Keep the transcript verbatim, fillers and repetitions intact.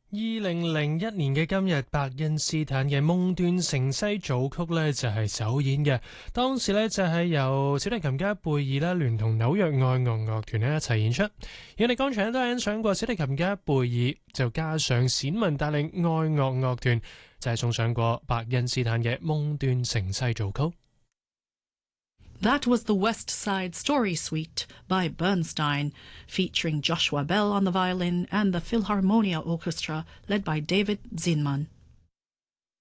二零零一年嘅今日，白恩斯坦嘅夢斷城西組曲呢就係首演嘅。當時呢就係由小提琴家貝爾啦，聯同紐約愛樂樂團呢一齊演出。而我哋剛才都欣賞過小提琴家貝爾，就加上冼文帶領愛樂樂團，就係送上過白恩斯坦嘅夢斷城西組曲。 That was the West Side Story Suite by Bernstein, featuring Joshua Bell on the violin and the Philharmonia Orchestra led by David Zinman.